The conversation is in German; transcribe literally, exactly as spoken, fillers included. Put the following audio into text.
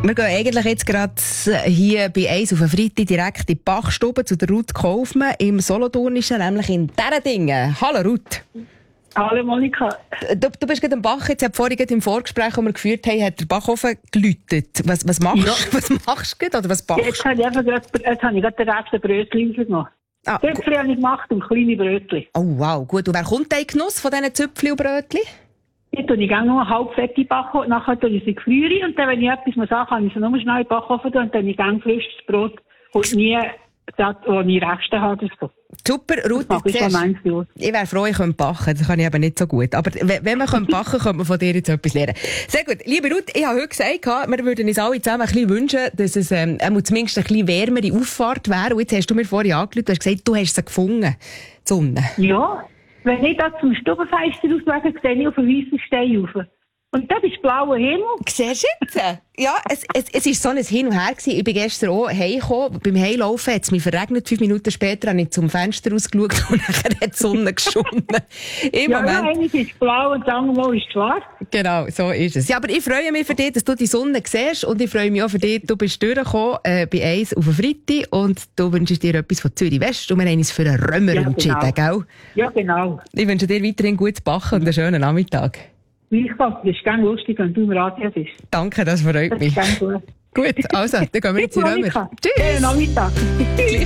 Wir gehen eigentlich jetzt gerade hier bei eins auf den Freitag direkt in die Bachstube zu der Ruth Kaufmann im Solothurnischen, nämlich in diesen Dingen. Hallo Ruth. Hallo Monika. Du, du bist gerade am Bach, jetzt hat vorhin im Vorgespräch, das wir geführt haben, hat der Backofen geläutet. Was, was machst du? Ja. Was machst du oder was backst? Jetzt habe ich einfach gerade, jetzt habe ich gerade den ersten Brötchen gemacht. Ah, Zöpfchen habe ich gemacht und kleine Brötchen. Oh wow, gut. Und wer kommt in Genuss von diesen Zöpfchen und Brötchen? Ich tue ich gerne nur halb fertig backen und nachher tue ich sie gefrieren und dann, wenn ich etwas muss sagen, kann ich sie nur schnell in den Backofen tun und dann ich gerne frisches Brot und nie das, wo ich Reste habe. Super, Ruth, ich, ich wäre froh, ich könnte backen. Das kann ich aber nicht so gut. Aber wenn man backen kann, könnte man von dir jetzt etwas lernen. Sehr gut. Liebe Ruth, ich habe heute gesagt, wir würden uns alle zusammen ein bisschen wünschen, dass es ähm, zumindest ein bisschen wärmere Auffahrt wäre. Und jetzt hast du mir vorhin angerufen, du hast gesagt, du hast sie gefunden, die Sonne. Ja, wenn ich da zum Stubenfenster rauswege, sehe ich auf einen weißen Stein rauf. Und das ist blauer Himmel. Siehst du jetzt? Ja, es, es, es ist so ein Hin und Her gewesen. Ich bin gestern auch heimgekommen. Beim Heimlaufen hat es mich verregnet. Fünf Minuten später habe ich zum Fenster rausgeschaut und dann hat die Sonne geschonnen. Im ja, Moment. Ja, eines ist blau und das andere ist schwarz. Genau, so ist es. Ja, aber ich freue mich für dich, dass du die Sonne siehst und ich freue mich auch für dich, du bist durchgekommen äh, bei eins auf den Freitag und du wünschst dir etwas von Zürich West und wir haben uns für einen Römer ja, entschieden, genau. Gell? Ja, genau. Ich wünsche dir weiterhin gutes Backen und einen schönen Nachmittag. Das ist ganz lustig, wenn du im Radio bist. Danke, das freut mich. Das ist ganz gut. Gut, also, dann gehen wir jetzt in den Römer. Tschüss. Schönen Nachmittag.